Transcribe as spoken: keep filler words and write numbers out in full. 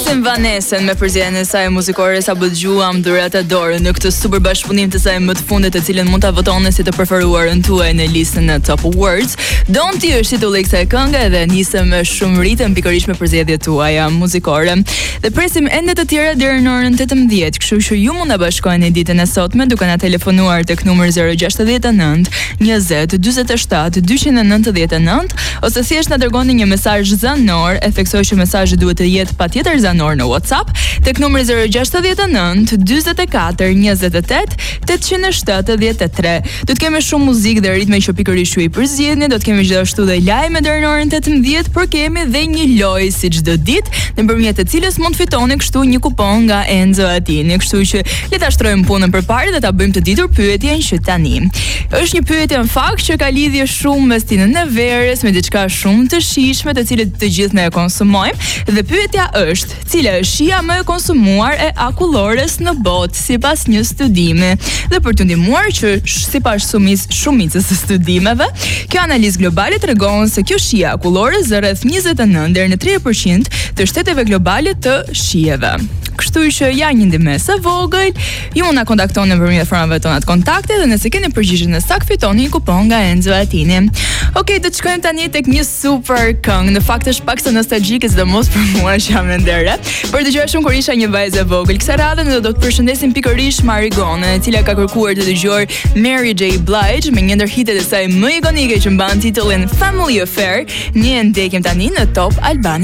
presim Vanessa me përzierjen e saj muzikore sa dëgjuam Dhurat Adore në këtë super bashkëpunim të saj më të fundit, të cilën mund ta votoni si të preferuarën tuaj në listën e Top Awards. Don't You është titulli i kësaj këngë dhe nisem me shumë ritëm pikërisht me përzierjet tuaja muzikore. Dhe presim ende të tjera deri në orën tetëmbëdhjetë, kështu që ju mund ta bashkoheni ditën e sotme duke na telefonuar tek numri zero gjasht nënt njëzet dyzet e shtat dyqind e nëntëdhjetë e nëntë ose thjesht na dërgoni një mesazh zanor, e theksoj që mesazhi duhet të jetë patjetër zanor në WhatsApp tek numri zero gjasht nënt dyzet e katër njëzet e tet tetëqind e shtatëdhjetë e tre. Do të kemi shumë muzikë dhe ritme që pikërisht ju i përzjedhni, do të kemi gjithashtu dhe lajme deri në orën tetëmbëdhjetë, por kemi dhe një lojë si çdo ditë, nëpërmjet të cilës mund fitoni kështu një kupon nga Enzo Attini. Kështu që le ta shtrojmë punën përpara dhe ta bëjmë të ditur pyetjen që tani. Është një pyetje në fakt që ka lidhje shumë me stilin e verës, me diçka shumë të shijshme, të cilët të gjithë ne e konsumojmë, dhe pyetja është: cila është shija më e konsumuar e akullores në botë sipas një studimi? Dhe për të ndihmuar që sipas shumicës shumicës së studimeve, kjo analizë globale tregon se kjo shija akullore zë rreth njëzet e nëntë deri në tridhjetë përqind të shteteve globale të shijeve. Kështu që ja një ndihmës e vogël, ju mund na kontaktoni nëpërmjet formave tona të kontakte dhe nëse keni përgjigjen e saktë fitoni një kupon nga Enzo Attini. Okej, do të shkojmë tani tek një super këngë. Në fakt është pak sa nostalgjike, sidomos për mua që jam ende. Por dëgjoja shumë kur isha një vajzë e vogël. Kësaj radhe ne do të përshëndesim pikërisht Marigonë, e cila ka kërkuar të dëgjojë Mary J. Blige me një ndër hitet e saj më ikonike që mban titullin Family Affair. Ne ndjekim tani në Top Albania.